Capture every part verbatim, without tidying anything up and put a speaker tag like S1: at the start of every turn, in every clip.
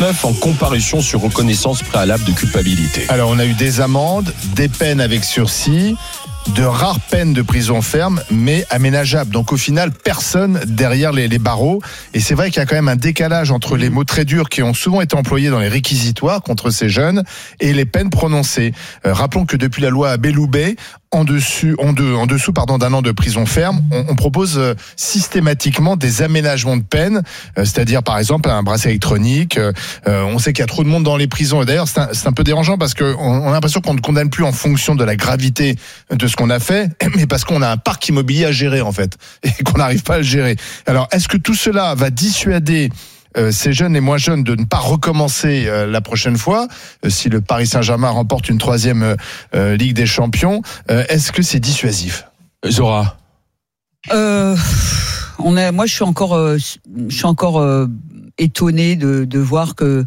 S1: trente-neuf en comparution sur reconnaissance préalable de culpabilité.
S2: Alors on a eu des amendes, des peines avec sursis, de rares peines de prison ferme, mais aménageables. Donc au final, personne derrière les, les barreaux. Et c'est vrai qu'il y a quand même un décalage entre les mots très durs qui ont souvent été employés dans les réquisitoires contre ces jeunes et les peines prononcées. Euh, rappelons que depuis la loi Belloubet, en dessus, en, de, en dessous, pardon, d'un an de prison ferme, on, on propose euh, systématiquement des aménagements de peine, euh, c'est-à-dire par exemple un bracelet électronique. Euh, on sait qu'il y a trop de monde dans les prisons. Et d'ailleurs, c'est un, c'est un peu dérangeant parce que on, on a l'impression qu'on ne condamne plus en fonction de la gravité de ce qu'on a fait, mais parce qu'on a un parc immobilier à gérer en fait et qu'on n'arrive pas à le gérer. Alors, est-ce que tout cela va dissuader Euh, ces jeunes et moins jeunes de ne pas recommencer euh, la prochaine fois euh, si le Paris Saint-Germain remporte une troisième euh, euh, Ligue des Champions? euh, Est-ce que c'est dissuasif?
S1: Zora,
S3: euh, on a, moi je suis encore, euh, je suis encore euh, étonné de, de voir que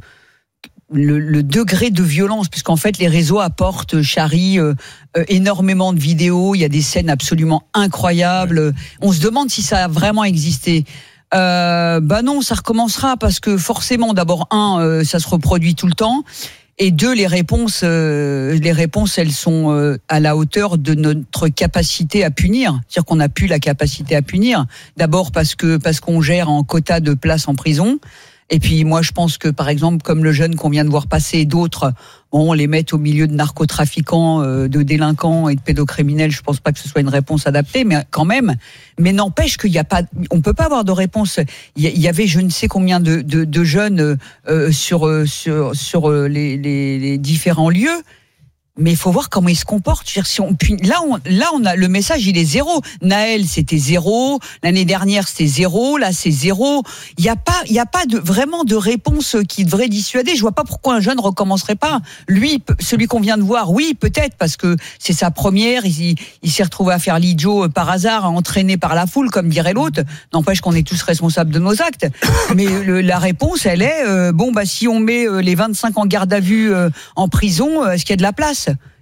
S3: le, le degré de violence, puisqu'en fait les réseaux apportent, charrient euh, euh, énormément de vidéos. Il y a des scènes absolument incroyables. On se demande si ça a vraiment existé. Euh, bah non, ça recommencera parce que forcément, d'abord un, euh, ça se reproduit tout le temps, et deux, les réponses, euh, les réponses, elles sont euh, à la hauteur de notre capacité à punir. C'est-à-dire qu'on n'a plus la capacité à punir. D'abord parce que parce qu'on gère en quota de places en prison. Et puis moi, je pense que par exemple, comme le jeune qu'on vient de voir passer et d'autres, bon, on les met au milieu de narcotrafiquants, euh, de délinquants et de pédocriminels. Je pense pas que ce soit une réponse adaptée, mais quand même. Mais n'empêche qu'il y a pas, on peut pas avoir de réponse. Il y avait je ne sais combien de, de, de jeunes euh, sur sur sur les, les, les différents lieux. Mais il faut voir comment ils se comportent. Je veux dire, si on, puis là, on, là, on a le message, il est zéro. Naël, c'était zéro. L'année dernière, c'était zéro. Là, c'est zéro. Il n'y a pas, il y a pas de vraiment de réponse qui devrait dissuader. Je vois pas pourquoi un jeune recommencerait pas. Lui, celui qu'on vient de voir, oui, peut-être parce que c'est sa première. Il, il s'est retrouvé à faire l'idiot par hasard, entraîné par la foule, comme dirait l'autre. N'empêche qu'on est tous responsables de nos actes. Mais le, la réponse, elle est euh, bon, bah si on met euh, les vingt-cinq en garde à vue euh, en prison, euh, est-ce qu'il y a de la place?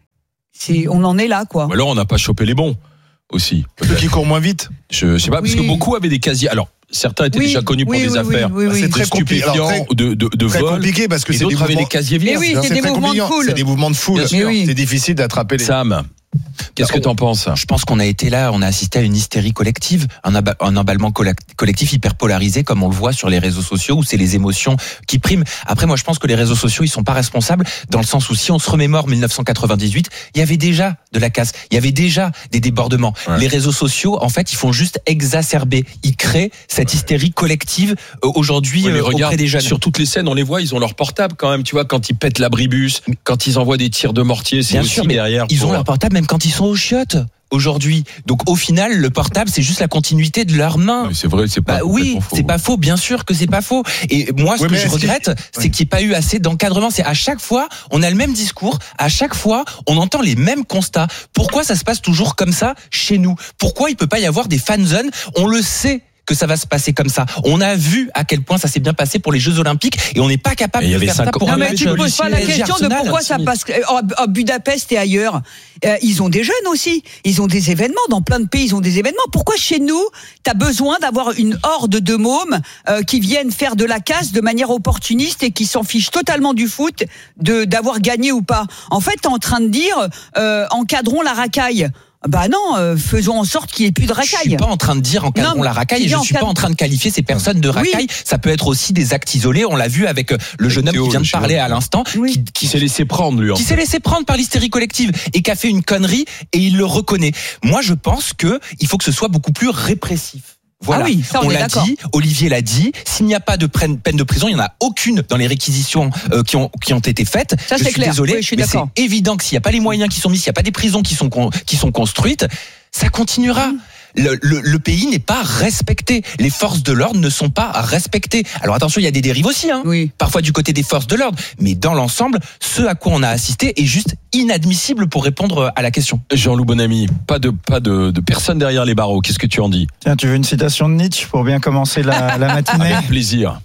S3: C'est, on en est là, quoi.
S1: Ou alors on n'a pas chopé les bons aussi.
S2: Ceux qui courent moins vite.
S1: Je sais pas, oui. Parce que beaucoup avaient des casiers. Alors certains étaient oui, déjà connus pour
S3: oui,
S1: des
S3: oui,
S1: affaires
S3: oui, oui, oui.
S2: C'est très
S1: stupéfiants,
S2: très,
S1: de, de, de
S2: très
S1: vol.
S2: compliqué parce que
S1: et
S2: c'est
S1: d'autres
S2: des
S1: avaient
S2: mouvements,
S1: des casiers vierges.
S3: Oui, c'est, c'est des mouvements de foule.
S2: C'est des mouvements de foule. C'est difficile d'attraper les.
S1: Sam, qu'est-ce que t'en penses?
S4: Je pense qu'on a été là, on a assisté à une hystérie collective, un, ab- un emballement collectif hyper polarisé, comme on le voit sur les réseaux sociaux, où c'est les émotions qui priment. Après, moi, je pense que les réseaux sociaux, ils sont pas responsables, dans le sens où si on se remémore mille neuf cent quatre-vingt-dix-huit, il y avait déjà de la casse, il y avait déjà des débordements. Ouais. Les réseaux sociaux, en fait, ils font juste exacerber, ils créent cette hystérie collective euh, aujourd'hui
S1: ouais,
S4: euh, auprès des jeunes.
S1: Sur toutes les scènes, on les voit, ils ont leur portable quand même, tu vois, quand ils pètent l'abribus, quand ils envoient des tirs de mortier, c'est
S4: bien
S1: aussi
S4: sûr,
S1: derrière.
S4: Ils
S1: pour...
S4: ont leur portable même quand ils sont aux chiottes aujourd'hui. Donc au final, le portable, c'est juste la continuité de leurs mains.
S1: Oui, c'est vrai, c'est pas
S4: bah, oui,
S1: faux.
S4: C'est pas faux, bien sûr que c'est pas faux. Et moi, ce oui, que je regrette, que... c'est oui. qu'il n'y ait pas eu assez d'encadrement. C'est à chaque fois, on a le même discours, à chaque fois, on entend les mêmes constats. Pourquoi ça se passe toujours comme ça chez nous? Pourquoi il peut pas y avoir des fan zones? On le sait que ça va se passer comme ça. On a vu à quel point ça s'est bien passé pour les Jeux Olympiques et on n'est pas capable de faire ça pour
S3: un match. Non mais tu ne poses pas la question de pourquoi ça passe à Budapest et ailleurs. Euh, ils ont des jeunes aussi. Ils ont des événements. Dans plein de pays, ils ont des événements. Pourquoi chez nous, t'as besoin d'avoir une horde de mômes euh, qui viennent faire de la casse de manière opportuniste et qui s'en fichent totalement du foot, de d'avoir gagné ou pas? En fait, t'es en train de dire euh, encadrons la racaille. Bah non, euh, faisons en sorte qu'il n'y ait plus de racaille.
S4: Je suis pas en train de dire encadrons la racaille et je suis pas en train de qualifier ces personnes de racaille. Oui. Ça peut être aussi des actes isolés. On l'a vu avec le jeune homme qui vient de parler à l'instant,
S3: oui.
S4: qui,
S1: qui s'est laissé prendre lui.
S4: Qui s'est laissé prendre par l'hystérie collective et qui a fait une connerie et il le reconnaît. Moi, je pense que il faut que ce soit beaucoup plus répressif. Voilà,
S3: ah oui, ça, on,
S4: on
S3: est
S4: l'a
S3: d'accord.
S4: dit, Olivier l'a dit, s'il n'y a pas de peine de prison, il n'y en a aucune dans les réquisitions euh, qui, ont, qui ont été faites.
S3: Ça,
S4: je
S3: c'est
S4: suis
S3: clair.
S4: désolé,
S3: oui, je suis
S4: mais
S3: d'accord.
S4: c'est évident que s'il n'y a pas les moyens qui sont mis, s'il n'y a pas des prisons qui sont, qui sont construites, ça continuera. Mmh. Le, le, le pays n'est pas respecté. Les forces de l'ordre ne sont pas respectées. Alors attention, il y a des dérives aussi, hein.
S3: Oui.
S4: Parfois du côté des forces de l'ordre. Mais dans l'ensemble, ce à quoi on a assisté est juste inadmissible pour répondre à la question.
S1: Jean-Loup Bonamy, pas de pas de, de personne derrière les barreaux. Qu'est-ce que tu en dis?
S5: Tiens, tu veux une citation de Nietzsche pour bien commencer la, la matinée?
S1: Avec plaisir.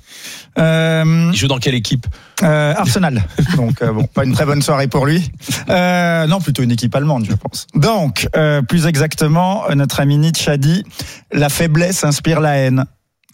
S5: Euh,
S1: Il joue dans quelle équipe?
S5: euh, Arsenal. Donc euh, bon, pas une très bonne soirée pour lui. Euh, non, plutôt une équipe allemande, je pense. Donc, euh, plus exactement, notre ami Nietzsche a dit: la faiblesse inspire la haine.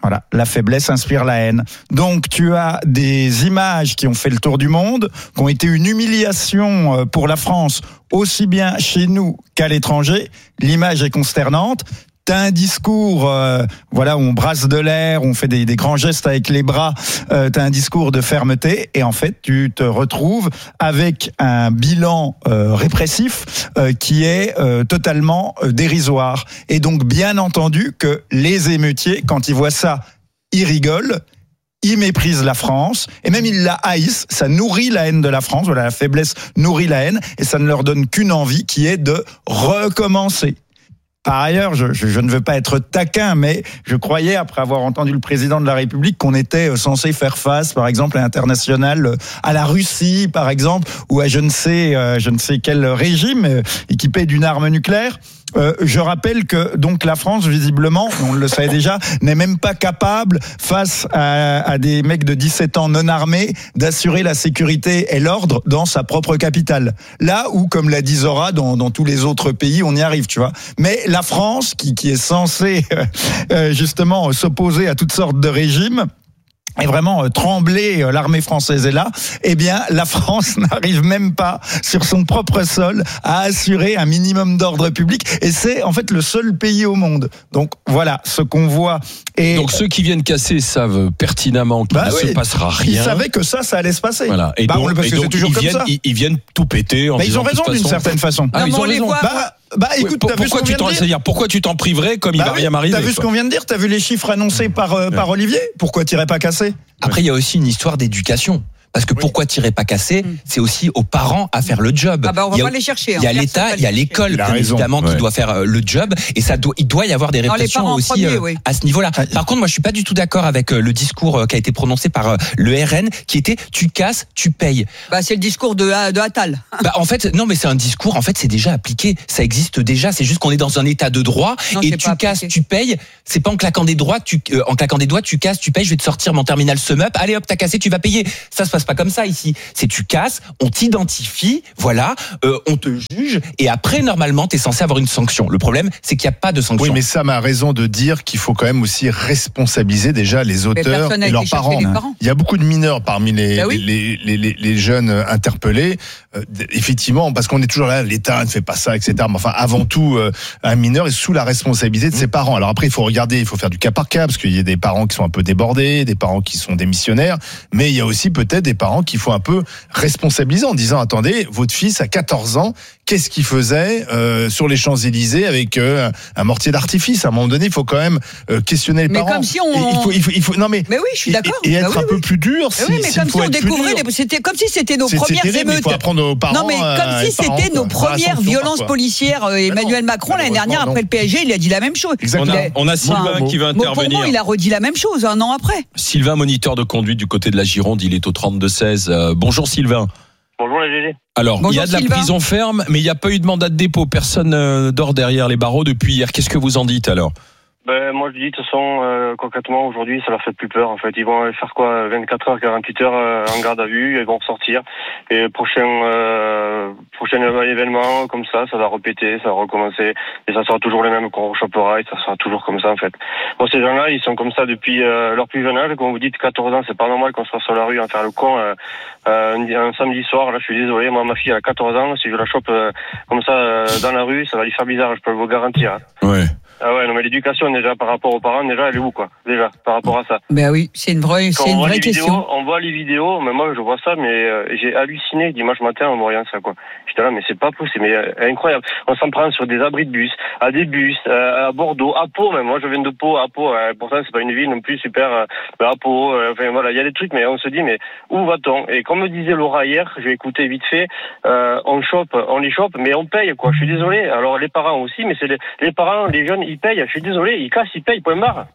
S5: Voilà, la faiblesse inspire la haine. Donc tu as des images qui ont fait le tour du monde, qui ont été une humiliation pour la France, aussi bien chez nous qu'à l'étranger. L'image est consternante. T'as un discours, euh, voilà, où on brasse de l'air, où on fait des, des grands gestes avec les bras. Euh, t'as un discours de fermeté, et en fait, tu te retrouves avec un bilan euh, répressif euh, qui est euh, totalement euh, dérisoire. Et donc, bien entendu, que les émeutiers, quand ils voient ça, ils rigolent. Ils méprisent la France, et même ils la haïssent. Ça nourrit la haine de la France. Voilà, la faiblesse nourrit la haine, et ça ne leur donne qu'une envie, qui est de recommencer. Par ailleurs, je, je, je ne veux pas être taquin, mais je croyais, après avoir entendu le président de la République, qu'on était censé faire face, par exemple, à l'international, à la Russie, par exemple, ou à je ne sais, je ne sais quel régime équipé d'une arme nucléaire. Euh, je rappelle que donc la France, visiblement, on le savait déjà, n'est même pas capable, face à, à des mecs de dix-sept ans non armés, d'assurer la sécurité et l'ordre dans sa propre capitale. Là où, comme l'a dit Zora, dans, dans tous les autres pays, on y arrive, tu vois. Mais la France, qui, qui est censée euh, justement s'opposer à toutes sortes de régimes, et vraiment euh, trembler, euh, l'armée française est là, eh bien la France n'arrive même pas sur son propre sol à assurer un minimum d'ordre public, et c'est en fait le seul pays au monde. Donc voilà ce qu'on voit. Et
S1: donc ceux qui viennent casser savent pertinemment qu'il
S5: bah
S1: ne
S5: oui,
S1: se passera rien.
S5: Ils savaient que ça, ça allait se passer.
S1: Voilà. Et
S5: bah,
S1: donc,
S5: parce
S1: et
S5: que
S1: donc
S5: c'est toujours
S1: ils,
S5: comme
S1: viennent,
S5: ça.
S1: ils, ils viennent tout péter en
S5: Mais
S1: disant
S5: ils ont raison d'une certaine façon.
S1: Ah,
S3: non,
S1: ils ont
S3: on les
S1: raison.
S3: voit.
S5: Bah, bah écoute,
S1: oui,
S5: t'as vu ce
S1: pourquoi
S5: qu'on
S1: tu
S5: vient
S1: t'en,
S5: de dire
S1: c'est-à-dire pourquoi tu t'en priverais comme
S5: bah
S1: il va
S5: oui,
S1: rien m'arriver.
S5: T'as vu ce qu'on vient de dire, t'as vu les chiffres annoncés par euh, par Olivier. Pourquoi t'irais pas casser?
S4: Après, il y a aussi une histoire d'éducation. Parce que
S2: Oui.
S4: pourquoi tirer pas casser,
S3: Mm.
S4: c'est aussi aux parents à faire le job.
S3: Ah bah on va
S4: il y a,
S3: pas les chercher. Hein.
S4: il y a
S3: Personne
S4: l'État,
S3: va
S4: il y a
S3: les
S4: l'école,
S2: Il a
S4: bien
S2: raison.
S4: évidemment, qui
S1: Ouais.
S4: doit faire euh, le job, et ça doit, il doit y avoir des
S3: Non, les
S4: répressions
S3: parents en
S4: aussi
S3: premier,
S4: euh,
S3: oui.
S4: à ce niveau-là. Par contre, moi, je suis pas du tout d'accord avec euh, le discours euh, qui a été prononcé par euh, le R N, qui était tu casses, tu payes.
S3: Bah c'est le discours de de Attal.
S4: Bah en fait, non, mais c'est un discours. En fait, c'est déjà appliqué. Ça existe déjà. C'est juste qu'on est dans un état de droit,
S3: Non,
S4: et
S3: c'est
S4: tu
S3: pas
S4: casses,
S3: appliqué.
S4: tu payes. C'est pas en claquant des doigts, tu euh, en claquant des doigts, tu casses, tu payes. Je vais te sortir mon terminal sum up. Allez hop, t'as cassé, tu vas payer. Ça se passe pas comme ça ici. C'est tu casses, on t'identifie, voilà, euh, on te juge, et après normalement t'es censé avoir une sanction. Le problème, c'est qu'il n'y a pas de sanction.
S2: Oui, mais Sam a raison de dire qu'il faut quand même aussi responsabiliser déjà les
S3: Mais
S2: auteurs
S3: personne n'a
S2: et
S3: été
S2: leurs
S3: chercher
S2: parents.
S3: les parents.
S2: Il y a beaucoup de mineurs parmi les,
S3: Bah oui.
S2: les, les, les, les jeunes interpellés. Euh, effectivement, parce qu'on est toujours là, l'État ne fait pas ça, et cetera. Mais enfin, avant tout, euh, un mineur est sous la responsabilité de ses parents. Alors après, il faut regarder, il faut faire du cas par cas, parce qu'il y a des parents qui sont un peu débordés, des parents qui sont démissionnaires, mais il y a aussi peut-être des parents qu'il faut un peu responsabiliser en disant, attendez, votre fils a quatorze ans, qu'est-ce qu'il faisait euh, sur les Champs-Élysées avec euh, un mortier d'artifice? À un moment donné, il faut quand même euh, questionner les
S3: Mais
S2: parents.
S3: comme si on-
S2: Et il faut, il faut, il faut, non mais.
S3: Mais oui, je suis
S2: et-
S3: d'accord.
S2: Et, être
S3: Bah oui,
S2: un peu
S3: oui.
S2: plus dur.
S3: Mais oui, mais
S2: s'il
S3: comme si
S2: faut
S3: on
S2: être plus
S3: découvrait,
S2: dur.
S3: les- c'était comme si c'était nos
S2: C'est- c'est
S3: premières
S2: terrible, il
S3: émeutes.
S2: faut apprendre aux parents.
S3: Non mais
S2: euh,
S3: comme si
S2: aux parents,
S3: c'était
S2: quoi.
S3: nos
S2: Pas la
S3: premières
S2: sanction,
S3: violences
S2: quoi.
S3: policières. Euh, Emmanuel
S2: non,
S3: Macron l'année
S2: malheureusement,
S3: dernière
S2: non.
S3: après le P S G, il a dit la même chose.
S2: Exactement.
S1: On
S3: Il
S1: a,
S3: a-
S1: on a Sylvain
S3: Enfin,
S1: qui veut
S3: Bon, pour
S1: intervenir.
S3: moi, il a redit la même chose un an après.
S1: Sylvain, moniteur de conduite du côté de la Gironde, il est au trente-deux seize. Euh, bonjour Sylvain.
S6: Bonjour les G G.
S1: Alors,
S3: Bonjour,
S1: il y a de la
S3: Sylvain.
S1: prison ferme, mais il n'y a pas eu de mandat de dépôt. Personne euh, dort derrière les barreaux depuis hier. Qu'est-ce que vous en dites alors?
S6: Ben, moi je dis de toute façon, euh, concrètement aujourd'hui ça leur fait plus peur en fait. Ils vont aller faire quoi, vingt-quatre heures, quarante-huit heures euh, en garde à vue, ils vont ressortir. Et prochain euh, prochain événement comme ça, ça va répéter, ça va recommencer. Et ça sera toujours les mêmes qu'on rechopera et ça sera toujours comme ça en fait. Bon, ces gens-là, ils sont comme ça depuis euh, leur plus jeune âge. Comme vous dites, quatorze ans, c'est pas normal qu'on soit sur la rue à faire le con euh, euh, un, un samedi soir. Là je suis désolé, moi ma fille elle a quatorze ans, si je la chope euh, comme ça euh, dans la rue, ça va lui faire bizarre, je peux vous garantir. Hein.
S1: Ouais.
S6: Ah ouais, non mais l'éducation déjà par rapport aux parents, déjà elle est où quoi? Déjà, par rapport à ça.
S3: Ben oui, c'est une vraie,
S6: Quand
S3: c'est
S6: on
S3: une
S6: voit
S3: vraie
S6: les
S3: question.
S6: vidéos, on voit les vidéos, mais moi je vois ça, mais euh, j'ai halluciné dimanche matin en voyant ça quoi. J'étais là, mais c'est pas possible, mais euh, incroyable. On s'en prend sur des abris de bus, à des bus, euh, à Bordeaux, à Pau même. Moi je viens de Pau, à Pau. Euh, pourtant c'est pas une ville non plus super. Euh, mais à Pau, euh, enfin voilà, il y a des trucs, mais on se dit mais où va-t-on? Et comme me disait Laura hier, j'ai écouté vite fait, euh, on chope, on les chope, mais on paye quoi. Je suis désolé. Alors les parents aussi, mais c'est les, les parents, les jeunes, ils payent. Je suis désolé, ils cassent, ils payent, point barre.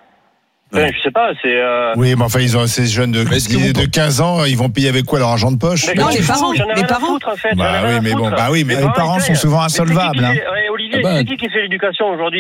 S6: Enfin, je sais pas, c'est. Euh...
S2: Oui, mais enfin, ils ont ces jeunes de,
S1: Est-ce que vous-
S2: de quinze ans, ils vont payer avec quoi leur argent de poche?
S6: Mais
S3: Non,
S6: j'en ai
S3: les
S6: fou,
S3: parents,
S6: j'en ai
S3: les
S6: rien à
S3: parents.
S6: foutre, en fait,
S2: Bah
S6: j'en ai
S2: oui,
S6: rien à
S2: mais bon,
S6: foutre.
S2: bah oui, mais
S5: les parents
S6: ils
S5: sont
S6: payent.
S5: souvent
S6: Mais c'est qui
S5: insolvables,
S6: qui
S5: hein.
S6: fait- ouais, Olivier,
S1: Ah bah,
S6: c'est qui qui fait l'éducation aujourd'hui?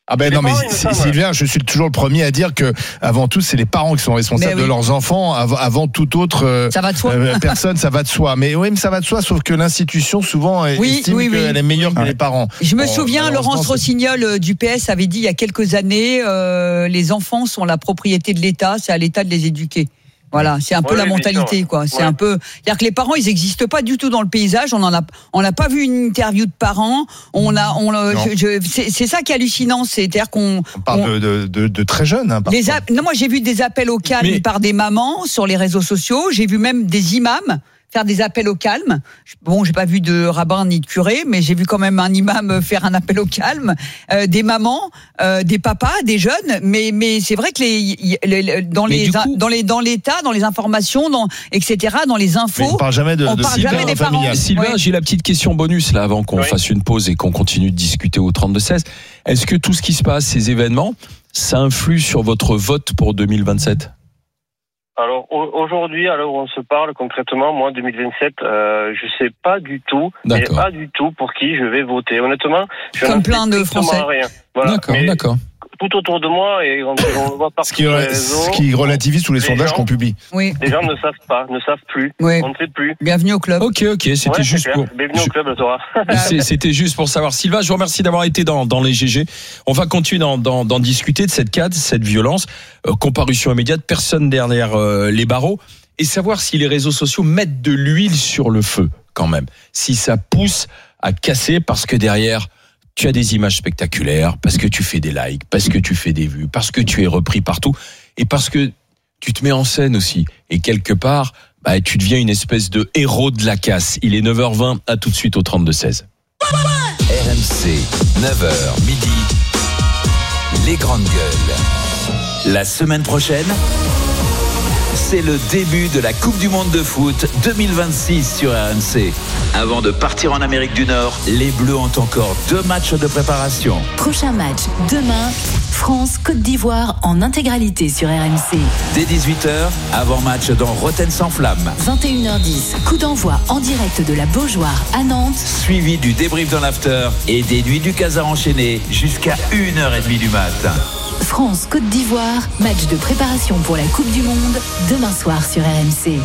S2: Ah ben
S6: Les
S2: non mais
S6: parents, il me
S2: c'est-
S6: semble.
S2: Sylvain, je suis toujours le premier à dire que avant tout c'est les parents qui sont responsables
S3: Mais oui.
S2: de leurs enfants avant, avant toute autre euh,
S3: Ça va de soi.
S2: euh, personne, ça va de soi. Mais oui, mais ça va de soi, sauf que l'institution souvent
S3: Oui,
S2: estime
S3: oui, oui.
S2: qu'elle est meilleure que
S5: Ouais.
S2: les parents.
S3: Je me
S2: Bon,
S3: souviens,
S2: malheureusement,
S3: Laurence
S2: c'est-
S3: Rossignol euh, du P S avait dit il y a quelques années, euh, les enfants sont la propriété de l'État, c'est à l'État de les éduquer. Voilà, c'est un peu
S6: Ouais,
S3: la
S6: oui, bien
S3: mentalité,
S6: sûr.
S3: quoi. C'est
S6: Ouais.
S3: un peu, c'est-à-dire que les parents, ils n'existent pas du tout dans le paysage. On en a, on n'a pas vu une interview de parents. On a, on, le-
S2: Non.
S3: je, je- c'est, c'est ça qui est hallucinant, c'est-à-dire qu'on,
S2: On parle
S3: on-
S2: de, de, de, de très jeunes. Hein,
S3: les
S2: parfois.
S3: app- non, moi j'ai vu des appels au calme
S1: Mais-
S3: par des mamans sur les réseaux sociaux. J'ai vu même des imams faire des appels au calme. Je- Bon, j'ai pas vu de rabbin ni de curé, mais j'ai vu quand même un imam faire un appel au calme. Euh, des mamans, euh, des papas, des jeunes. Mais mais c'est vrai que les, y- les- les- dans
S1: Mais
S3: les
S1: du coup-
S3: dans les dans l'État, dans les informations, dans et cetera, dans les
S2: Mais
S3: infos.
S2: on parle jamais de,
S3: on
S2: de
S3: parle
S2: Sylvain
S3: jamais des parents.
S2: familial.
S1: Sylvain,
S3: Ouais.
S1: j'ai la petite question bonus là avant qu'on
S6: Oui.
S1: fasse une pause et qu'on continue de discuter au trente-deux seize. Est-ce que tout ce qui se passe, ces événements, ça influe sur votre vote pour deux mille vingt-sept?
S6: Alors au- aujourd'hui, à l'heure où on se parle concrètement, moi deux mille vingt-sept, euh, je sais pas du tout, mais
S1: D'accord.
S6: pas du tout pour qui je vais voter. Honnêtement, je
S3: Comme
S6: n'en
S3: plein
S6: sais
S3: de
S6: strictement
S3: Français.
S6: rien. Voilà.
S1: D'accord,
S6: Mais
S1: d'accord.
S6: tout autour de moi et on, on le voit partout
S2: Ce qui,
S6: sur les réseaux,
S2: ce qui relativise tous les
S6: Les
S2: sondages
S6: gens-
S2: qu'on publie.
S3: Oui,
S6: les gens ne savent pas, ne savent plus,
S3: oui.
S6: on ne sait plus.
S3: Bienvenue au club.
S1: Ok, ok, c'était
S6: Ouais,
S1: juste
S6: c'est
S1: pour.
S6: clair. Bienvenue au club, Laura.
S1: C'est- C'était juste pour savoir. Sylvain, je vous remercie d'avoir été dans, dans les G G. On va continuer d'en, d'en, d'en discuter de cette cadre, cette violence, euh, comparution immédiate, personne derrière euh, les barreaux, et savoir si les réseaux sociaux mettent de l'huile sur le feu quand même. Si ça pousse à casser parce que derrière, tu as des images spectaculaires, parce que tu fais des likes, parce que tu fais des vues, parce que tu es repris partout, et parce que tu te mets en scène aussi. Et quelque part, bah, tu deviens une espèce de héros de la casse. Il est neuf heures vingt, à tout de suite au trente-deux seize.
S7: R M C, neuf heures midi, les grandes gueules. La semaine prochaine, c'est le début de la Coupe du Monde de foot deux mille vingt-six sur R M C. Avant de partir en Amérique du Nord, les Bleus ont encore deux matchs de préparation.
S8: Prochain match demain, France-Côte d'Ivoire en intégralité sur R M C.
S7: Dès dix-huit heures, avant-match dans Rotten sans flamme.
S8: vingt et une heures dix, coup d'envoi en direct de la Beaujoire à Nantes.
S7: Suivi du débrief dans l'after et des nuits du Casar enchaînées jusqu'à une heure trente du matin.
S8: France-Côte d'Ivoire, match de préparation pour la Coupe du Monde, demain soir sur R M C.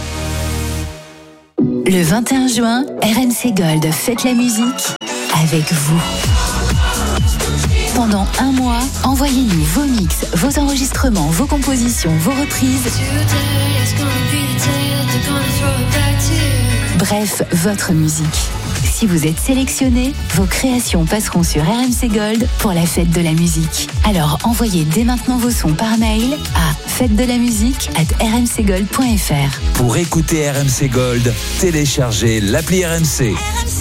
S8: Le vingt et un juin, R M C Gold fête la musique avec vous. Pendant un mois, envoyez-nous vos mix, vos enregistrements, vos compositions, vos reprises. Bref, votre musique. Si vous êtes sélectionné, vos créations passeront sur R M C Gold pour la fête de la musique. Alors envoyez dès maintenant vos sons par mail à fête de la musique arobase r m c gold point f r.
S7: Pour écouter R M C Gold, téléchargez l'appli R M C.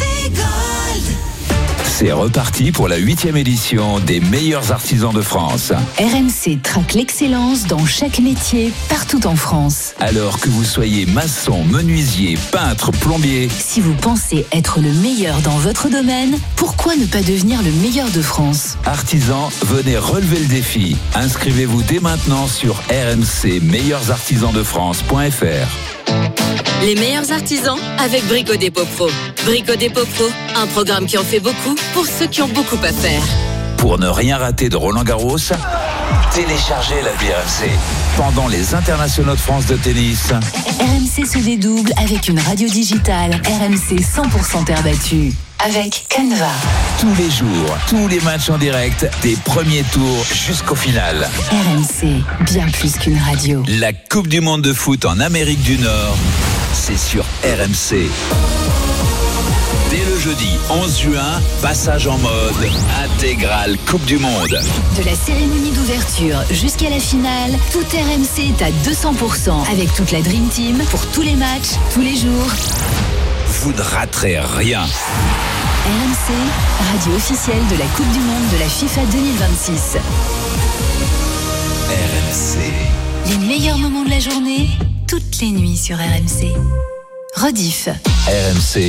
S7: C'est reparti pour la huitième édition des meilleurs artisans de France.
S8: R M C traque l'excellence dans chaque métier, partout en France.
S7: Alors que vous soyez maçon, menuisier, peintre, plombier,
S8: Si vous pensez être le meilleur dans votre domaine, pourquoi ne pas devenir le meilleur de France ?
S7: artisans, venez relever le défi. Inscrivez-vous dès maintenant sur r m c meilleurs artisans de france point f r.
S9: Les meilleurs artisans avec Brico Dépôt Pro. Brico Dépôt Pro, un programme qui en fait beaucoup pour ceux qui ont beaucoup à faire.
S7: Pour ne rien rater de Roland Garros, téléchargez l'appli R M C. Pendant les internationaux de France de tennis,
S8: R M C se dédouble avec une radio digitale R M C cent pour cent terre battue. Avec Canva.
S7: tous les jours, tous les matchs en direct, des premiers tours jusqu'au final.
S8: R M C, bien plus qu'une radio.
S7: La Coupe du Monde de foot en Amérique du Nord, c'est sur R M C. Dès le jeudi onze juin, passage en mode intégrale Coupe du Monde.
S8: De la cérémonie d'ouverture jusqu'à la finale, tout R M C est à deux cents pour cent avec toute la Dream Team pour tous les matchs, tous les jours.
S7: Vous ne raterez rien.
S8: R M C, radio officielle de la Coupe du Monde de la FIFA deux mille vingt-six.
S7: R M C.
S8: Les meilleurs moments de la journée, toutes les nuits sur R M C. Rediff.
S7: R M C.